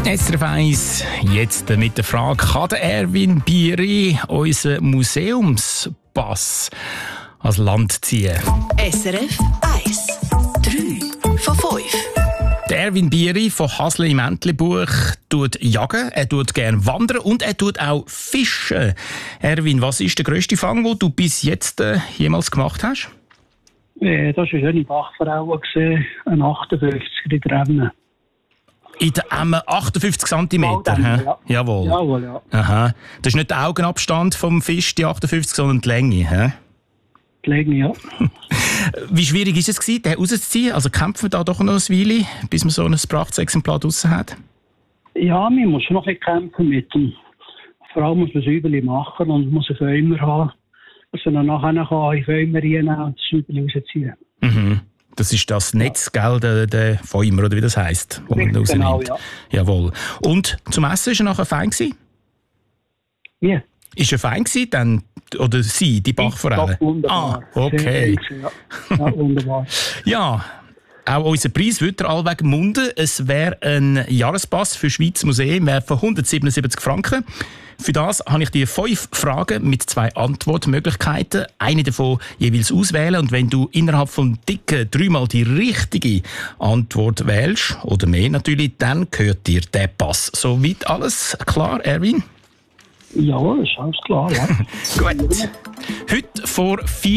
SRF 1, jetzt mit der Frage, kann der Erwin Bieri unseren Museumspass ans Land ziehen? SRF 1, 3 von 5. Der Erwin Bieri von Hasle im Entlebuch tut jagen, er tut gerne wandern und er tut auch fischen. Erwin, was ist der grösste Fang, den du bis jetzt jemals gemacht hast? Das war eine schöne Bachforelle, ein 58er in der Ebene. In der Emme 58 cm? Ja. Jawohl. Jawohl, ja. Aha. Das ist nicht der Augenabstand vom Fisch, die 58, sondern die Länge, hä? Die Länge, ja. Wie schwierig war es, den rauszuziehen? Also kämpfen wir da doch noch ein Weile, bis man so ein Prachtexemplar draussen hat? Ja, man muss schon noch ein bisschen kämpfen mit dem. Vor allem muss man Säuberchen machen und muss einen Fäumer haben, dass man dann nachher in den Fäumer reinnehmen und das Säuberchen rausziehen. Mhm. Das ist das Netz, gell, der Fäumer, oder wie das heisst, wo man rausnimmt. Genau, ja. Jawohl. Und zum Essen war er nachher fein gewesen? Wie? Ist er fein gewesen, dann, oder sie, die Bachforelle? Wunderbar. Okay. Ja, wunderbar. Ja, auch unser Preis wird allweg munden. Es wäre ein Jahrespass für Schweiz Museum von 177 Franken. Für das habe ich dir 5 Fragen mit 2 Antwortmöglichkeiten. Eine davon jeweils auswählen. Und wenn du innerhalb von dicken 3-mal die richtige Antwort wählst, oder mehr natürlich, dann gehört dir der Pass. Soweit alles klar, Erwin? Ja, das ist alles klar, ja. Gut. Heute vor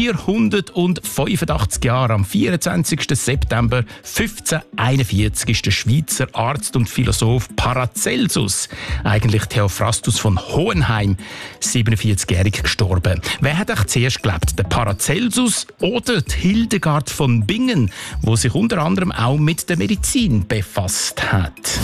485 Jahren, am 24. September 1541, ist der Schweizer Arzt und Philosoph Paracelsus, eigentlich Theophrastus von Hohenheim, 47-jährig gestorben. Wer hat eigentlich zuerst gelebt? Der Paracelsus oder die Hildegard von Bingen, wo sich unter anderem auch mit der Medizin befasst hat?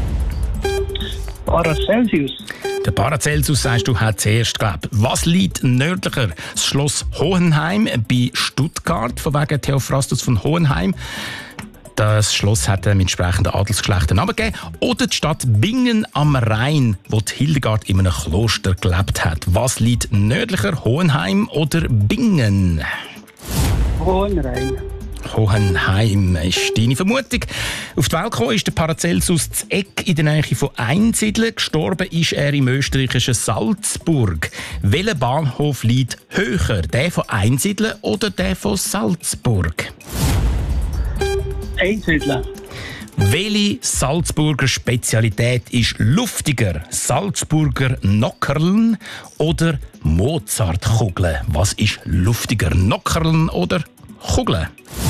Paracelsus. Der Paracelsus, sagst du, hat zuerst gelebt. Was liegt nördlicher? Das Schloss Hohenheim bei Stuttgart, von wegen Theophrastus von Hohenheim. Das Schloss hat dem entsprechenden Adelsgeschlecht einen Namen gegeben. Oder die Stadt Bingen am Rhein, wo die Hildegard in einem Kloster gelebt hat. Was liegt nördlicher? Hohenheim oder Bingen? Hohenheim. Hohenheim ist deine Vermutung. Auf die Welt gekommen ist der Paracelsus zu Eck in der Nähe von Einsiedeln. Gestorben ist er im österreichischen Salzburg. Welcher Bahnhof liegt höher? Der von Einsiedeln oder der von Salzburg? Einsiedeln. Welche Salzburger Spezialität ist luftiger? Salzburger Nockerln oder Mozartkugeln? Was ist luftiger? Nockerln oder Kugeln?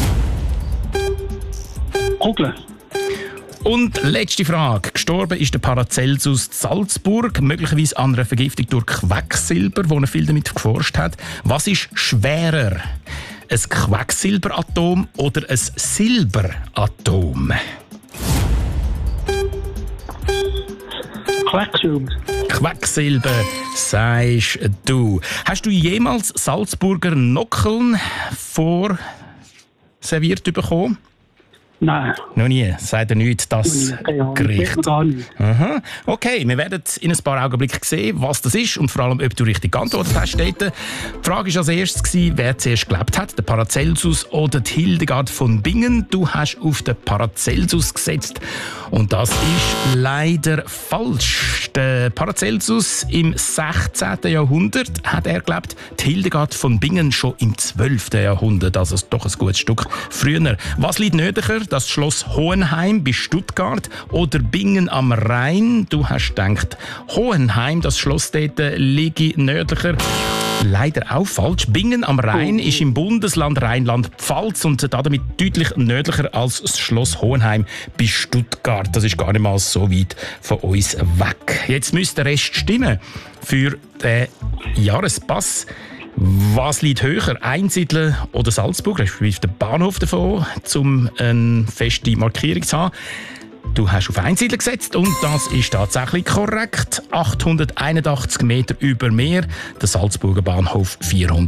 Kugeln. Und letzte Frage. Gestorben ist der Paracelsus in Salzburg, möglicherweise an einer Vergiftung durch Quecksilber, wo er viel damit geforscht hat. Was ist schwerer? Ein Quecksilberatom oder ein Silberatom? Quecksilber. Quecksilber, sagst du. Hast du jemals Salzburger Nockeln vorserviert bekommen? Nein. Noch nie. Sagt er nicht, das Gericht. Gar nicht. Aha. Okay, wir werden in ein paar Augenblicken sehen, was das ist und vor allem, ob du richtig geantwortet hast. Die Frage war als erstes, wer zuerst gelebt hat, der Paracelsus oder die Hildegard von Bingen. Du hast auf den Paracelsus gesetzt und das ist leider falsch. Der Paracelsus im 16. Jahrhundert hat er gelebt, die Hildegard von Bingen schon im 12. Jahrhundert, also doch ein gutes Stück früher. Was liegt nördlicher? Das Schloss Hohenheim bei Stuttgart oder Bingen am Rhein? Du hast gedacht, Hohenheim, das Schloss dort liege nördlicher. Leider auch falsch. Bingen am Rhein ist im Bundesland Rheinland-Pfalz und damit deutlich nördlicher als das Schloss Hohenheim bei Stuttgart. Das ist gar nicht mal so weit von uns weg. Jetzt müsste der Rest stimmen für den Jahrespass. Was liegt höher? Einsiedeln oder Salzburg? Respektive der Bahnhof davon, um eine feste Markierung zu haben. Du hast auf Einsiedeln gesetzt und das ist tatsächlich korrekt. 881 Meter über Meer, der Salzburger Bahnhof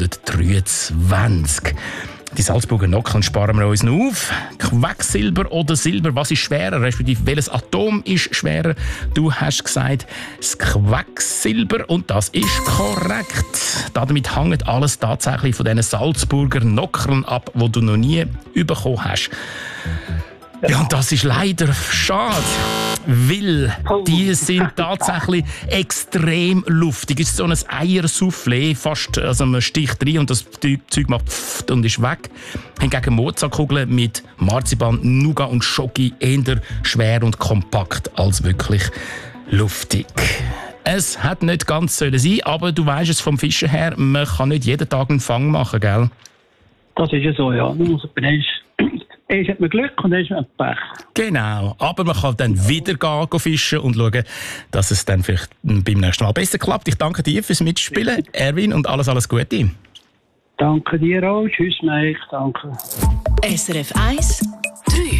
423. Die Salzburger Nockeln sparen wir uns noch auf. Quecksilber oder Silber, was ist schwerer? Respektive welches Atom ist schwerer? Du hast gesagt, das Quecksilber und das ist korrekt. Damit hängt alles tatsächlich von diesen Salzburger Nockeln ab, die du noch nie bekommen hast. Ja, und das ist leider schade, weil die sind tatsächlich extrem luftig. Es ist so ein Eiersoufflé, fast, also man sticht rein und das Zeug macht pfft und ist weg. Hingegen Mozartkugeln mit Marzipan, Nougat und Schoki eher schwer und kompakt als wirklich luftig. Es hat nicht ganz sein sollen, aber du weisst es vom Fischen her, man kann nicht jeden Tag einen Fang machen, gell? Das ist ja so, ja. Erst hat man Glück und dann hat man Pech. Genau, aber man kann dann wieder gehen fischen und schauen, dass es dann vielleicht beim nächsten Mal besser klappt. Ich danke dir fürs Mitspielen, Erwin, und alles Gute. Danke dir auch. Tschüss, Mike. Danke. SRF 1